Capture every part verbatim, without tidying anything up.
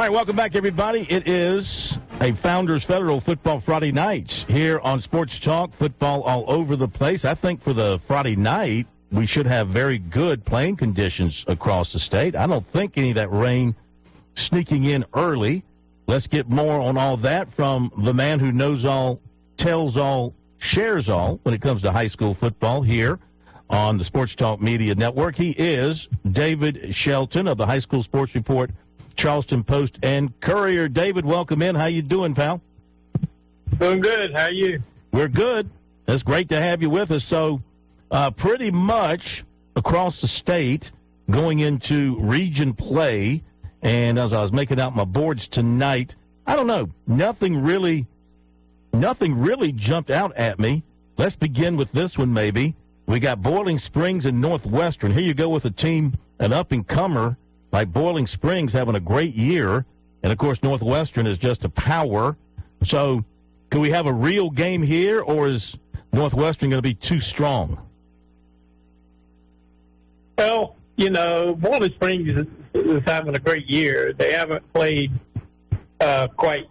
right, welcome back, everybody. It is a Founders Federal Football Friday night here on Sports Talk. Football all over the place. I think for the Friday night, we should have very good playing conditions across the state. I don't think any of that rain sneaking in early. Let's get more on all that from the man who knows all, tells all, shares all when it comes to high school football here on the Sports Talk Media Network. He is David Shelton of the High School Sports Report, Charleston Post and Courier. David, welcome in. How you doing, pal? Doing good. How are you? We're good. It's great to have you with us. So uh, pretty much across the state going into region play, and as I was making out my boards tonight, I don't know, nothing really, nothing really jumped out at me. Let's begin with this one maybe. We got Boiling Springs and Northwestern. Here you go with a team, an up-and-comer, like Boiling Springs having a great year, and, of course, Northwestern is just a power. So can we have a real game here, or is Northwestern going to be too strong? Well, you know, Boiling Springs is, is having a great year. They haven't played uh, quite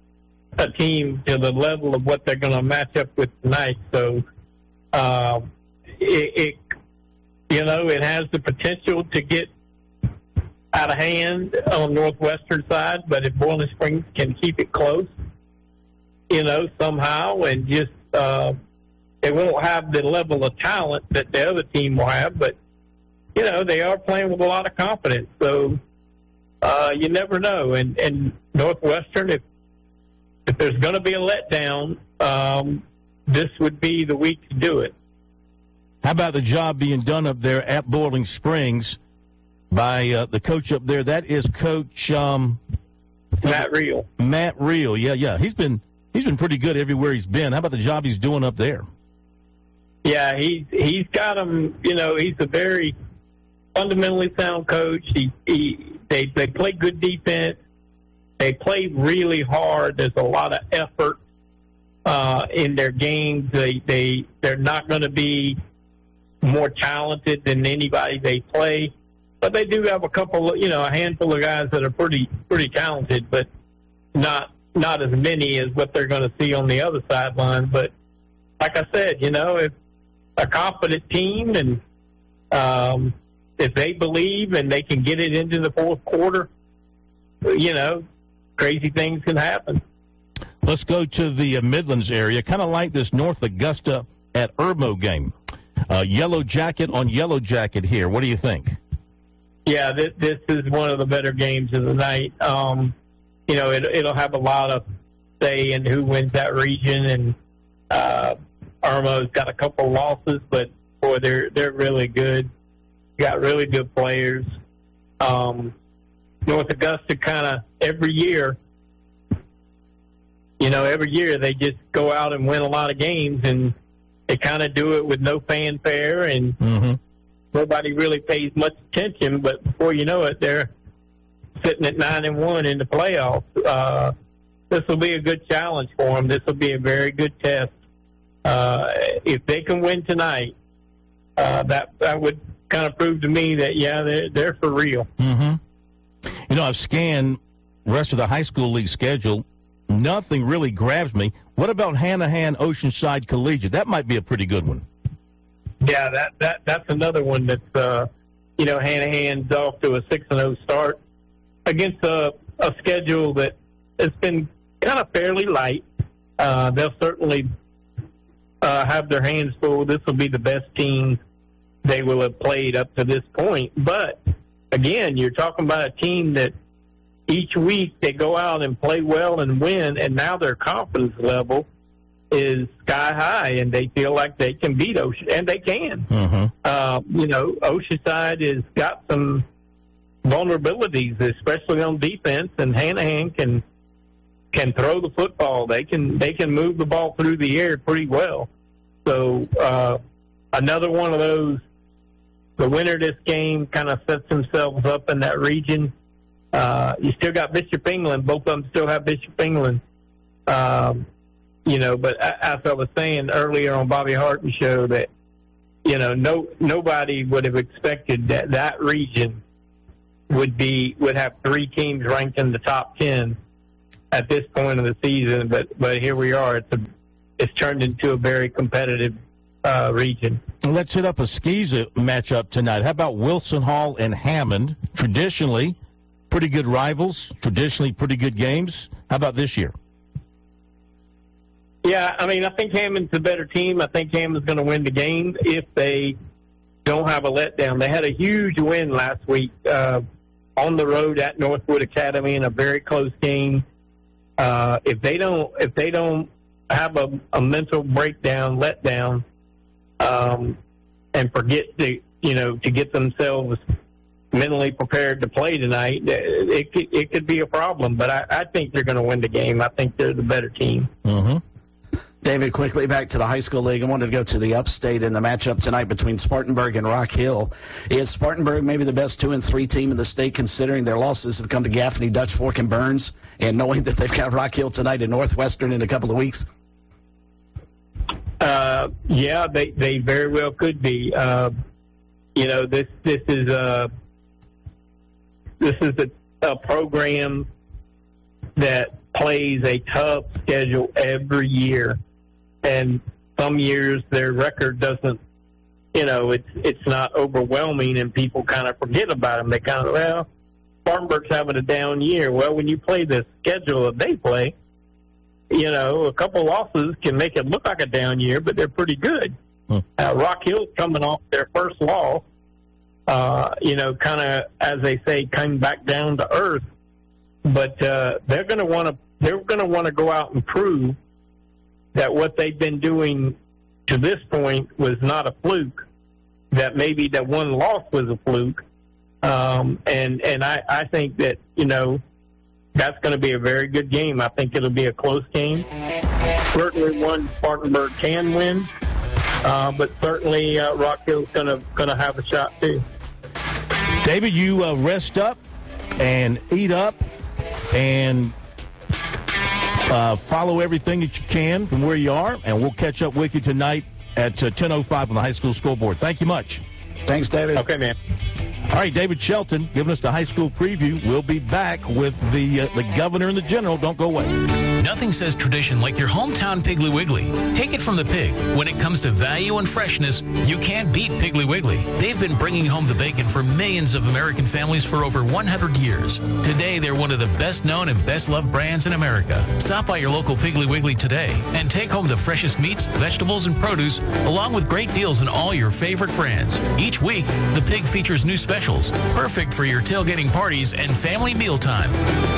a team to the level of what they're going to match up with tonight. So, uh, it, it, you know, it has the potential to get out of hand on Northwestern side, but if Boiling Springs can keep it close, you know, somehow, and just uh, they won't have the level of talent that the other team will have, but, you know, they are playing with a lot of confidence, so uh, you never know. And, and Northwestern, if, if there's going to be a letdown, um, this would be the week to do it. How about the job being done up there at Boiling Springs by uh, the coach up there? That is Coach um, Matt Reel. Matt Reel, yeah, yeah. He's been he's been pretty good everywhere he's been. How about the job he's doing up there? Yeah, he's he's got him. You know, he's a very fundamentally sound coach. He, he they they play good defense. They play really hard. There's a lot of effort uh, in their games. They they they're not going to be more talented than anybody they play. But they do have a couple, of, you know, a handful of guys that are pretty, pretty talented, but not not as many as what they're going to see on the other sideline. But like I said, you know, if a confident team and um, if they believe and they can get it into the fourth quarter, you know, crazy things can happen. Let's go to the uh, Midlands area, kind of like this North Augusta at Irmo game. Uh, yellow jacket on yellow jacket here. What do you think? Yeah, this, this is one of the better games of the night. Um, you know, it, it'll have a lot of say in who wins that region, and uh, Irmo's got a couple losses, but boy, they're they're really good. Got really good players. Um, North Augusta kind of every year, you know, every year they just go out and win a lot of games, and they kind of do it with no fanfare, and mm-hmm. nobody really pays much attention. But before you know it, they're sitting at nine and one in the playoffs. Uh, this will be a good challenge for them. This will be a very good test. Uh, if they can win tonight, uh, that that would kind of prove to me that yeah, they're they're for real. Mm-hmm. You know, I've scanned the rest of the high school league schedule. Nothing really grabs me. What about Hanahan Oceanside Collegiate? That might be a pretty good one. Yeah, that, that that's another one that's, uh, you know, Hanahan's off to a six and oh start against a, a schedule that has been kind of fairly light. Uh, they'll certainly uh, have their hands full. This will be the best team they will have played up to this point. But, again, you're talking about a team that each week they go out and play well and win, and now their confidence level is sky high, and they feel like they can beat Ocean, and they can. Mm-hmm. Uh, you know, Oceanside has got some vulnerabilities, especially on defense, and Hanahan can can throw the football. They can they can move the ball through the air pretty well. So uh, another one of those. The winner of this game kind of sets themselves up in that region. Uh, you still got Bishop England. Both of them still have Bishop England. Um, you know, but as I was saying earlier on Bobby Harton's show, that, you know, no nobody would have expected that that region would be would have three teams ranked in the top ten at this point of the season. But but here we are. It's a, it's turned into a very competitive uh, region. Let's hit up a Skeeza matchup tonight. How about Wilson Hall and Hammond? Traditionally, pretty good rivals. Traditionally, pretty good games. How about this year? Yeah, I mean, I think Hammond's the better team. I think Hammond's going to win the game if they don't have a letdown. They had a huge win last week uh, on the road at Northwood Academy in a very close game. Uh, if they don't, if they don't have a, a mental breakdown, letdown, um, and forget to, you know, to get themselves mentally prepared to play tonight, it could, it could be a problem. But I, I think they're going to win the game. I think they're the better team. Mm-hmm. David, quickly back to the high school league. I wanted to go to the upstate in the matchup tonight between Spartanburg and Rock Hill. Is Spartanburg maybe the best two and three team in the state, considering their losses have come to Gaffney, Dutch Fork, and Burns, and knowing that they've got Rock Hill tonight and Northwestern in a couple of weeks? Uh, yeah, they, they very well could be. Uh, you know, this this is a this is a, a program that plays a tough schedule every year. And some years their record doesn't, you know, it's it's not overwhelming, and people kind of forget about them. They kind of, well, Spartanburg's having a down year. Well, when you play the schedule that they play, you know, a couple losses can make it look like a down year, but they're pretty good. Hmm. Uh, Rock Hill's coming off their first loss, uh, you know, kind of, as they say, coming back down to earth. But uh, they're going to want to they're going to want to go out and prove that what they've been doing to this point was not a fluke, that maybe that one loss was a fluke. Um, and and I, I think that, you know, that's going to be a very good game. I think it'll be a close game. Certainly one Spartanburg can win, uh, but certainly uh, Rock Hill's going to going to have a shot too. David, you uh, rest up and eat up and Uh, follow everything that you can from where you are, and we'll catch up with you tonight at uh, ten oh five on the high school scoreboard. Thank you much. Thanks, David. Okay, man. All right, David Shelton giving us the high school preview. We'll be back with the uh, the governor and the general. Don't go away. Nothing says tradition like your hometown Piggly Wiggly. Take it from the pig. When it comes to value and freshness, you can't beat Piggly Wiggly. They've been bringing home the bacon for millions of American families for over one hundred years. Today, they're one of the best-known and best-loved brands in America. Stop by your local Piggly Wiggly today and take home the freshest meats, vegetables, and produce, along with great deals on all your favorite brands. Each week, the pig features new specials, perfect for your tailgating parties and family mealtime.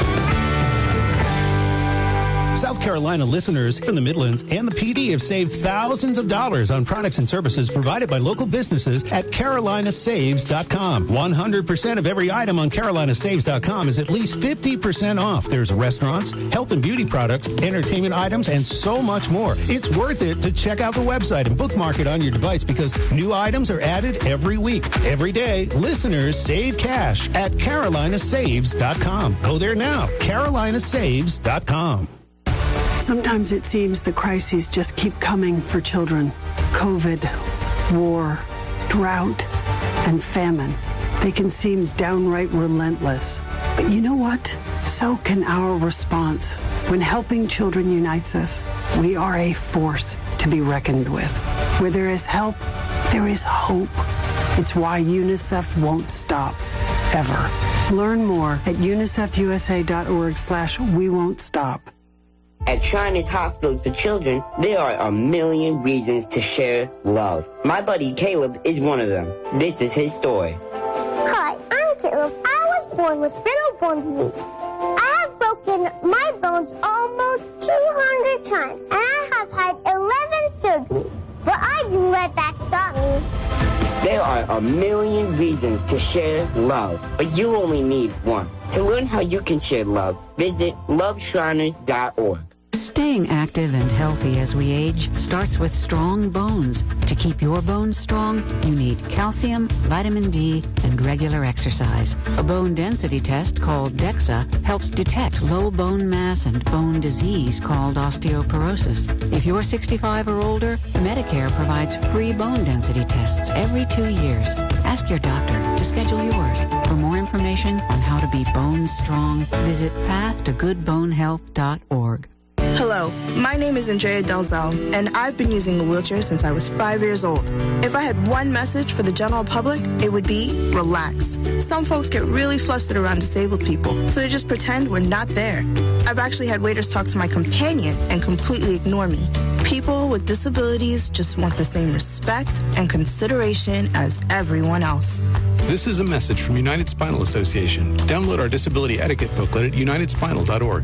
South Carolina listeners in the Midlands and the P D have saved thousands of dollars on products and services provided by local businesses at Carolina Saves dot com. one hundred percent of every item on Carolina Saves dot com is at least fifty percent off. There's restaurants, health and beauty products, entertainment items, and so much more. It's worth it to check out the website and bookmark it on your device because new items are added every week. Every day, listeners save cash at Carolina Saves dot com. Go there now, Carolina Saves dot com. Sometimes it seems the crises just keep coming for children. COVID, war, drought, and famine. They can seem downright relentless. But you know what? So can our response. When helping children unites us, we are a force to be reckoned with. Where there is help, there is hope. It's why UNICEF won't stop, ever. Learn more at unicefusa.org slash we won't stop. At Shriners Hospitals for Children, there are a million reasons to share love. My buddy Caleb is one of them. This is his story. Hi, I'm Caleb. I was born with spinal bone disease. I have broken my bones almost two hundred times, and I have had eleven surgeries. But I didn't let that stop me. There are a million reasons to share love, but you only need one. To learn how you can share love, visit love shriners dot org. Staying active and healthy as we age starts with strong bones. To keep your bones strong, you need calcium, vitamin D, and regular exercise. A bone density test called DEXA helps detect low bone mass and bone disease called osteoporosis. If you're sixty-five or older, Medicare provides free bone density tests every two years. Ask your doctor to schedule yours. For more information on how to be bone strong, visit path to good bone health dot org. Hello, my name is Andrea Delzell, and I've been using a wheelchair since I was five years old. If I had one message for the general public, it would be relax. Some folks get really flustered around disabled people, so they just pretend we're not there. I've actually had waiters talk to my companion and completely ignore me. People with disabilities just want the same respect and consideration as everyone else. This is a message from United Spinal Association. Download our disability etiquette booklet at united spinal dot org.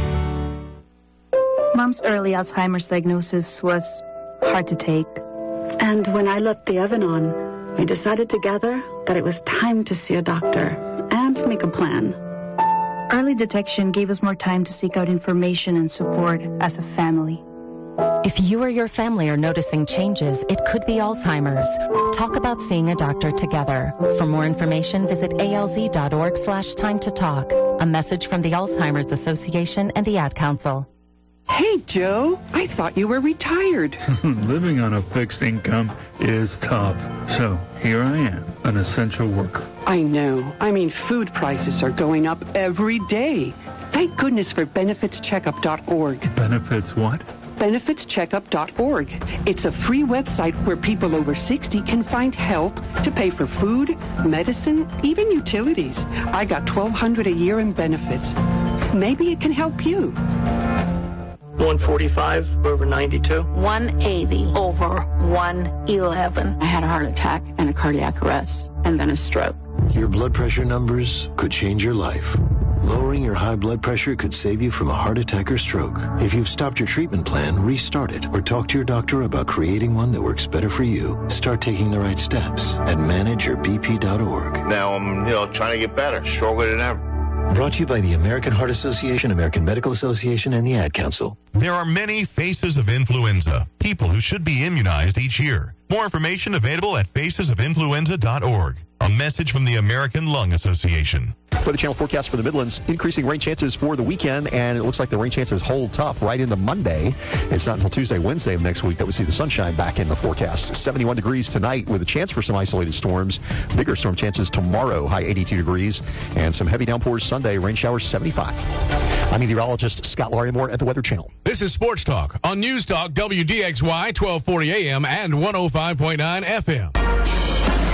Mom's early Alzheimer's diagnosis was hard to take. And when I let the oven on, we decided together that it was time to see a doctor and make a plan. Early detection gave us more time to seek out information and support as a family. If you or your family are noticing changes, it could be Alzheimer's. Talk about seeing a doctor together. For more information, visit A L Z dot org slash time to talk. A message from the Alzheimer's Association and the Ad Council. Hey, Joe, I thought you were retired. Living on a fixed income is tough. So here I am, an essential worker. I know. I mean, food prices are going up every day. Thank goodness for benefits checkup dot org. Benefits what? benefits checkup dot org. It's a free website where people over sixty can find help to pay for food, medicine, even utilities. I got twelve hundred dollars a year in benefits. Maybe it can help you. one forty-five over ninety-two. one eighty over one eleven. I had a heart attack and a cardiac arrest and then a stroke. Your blood pressure numbers could change your life. Lowering your high blood pressure could save you from a heart attack or stroke. If you've stopped your treatment plan, restart it or talk to your doctor about creating one that works better for you. Start taking the right steps at manage your b p dot org. Now I'm, you know, trying to get better, stronger than ever. Brought to you by the American Heart Association, American Medical Association, and the Ad Council. There are many faces of influenza, people who should be immunized each year. More information available at faces of influenza dot org. A message from the American Lung Association. For the channel forecast for the Midlands, increasing rain chances for the weekend, and it looks like the rain chances hold tough right into Monday. It's not until Tuesday, Wednesday of next week that we see the sunshine back in the forecast. seventy-one degrees tonight with a chance for some isolated storms. Bigger storm chances tomorrow, high eighty-two degrees, and some heavy downpours Sunday, rain showers seventy-five. I'm meteorologist Scott Larimore at the Weather Channel. This is Sports Talk on News Talk W D X Y twelve forty A M and one oh five point nine F M.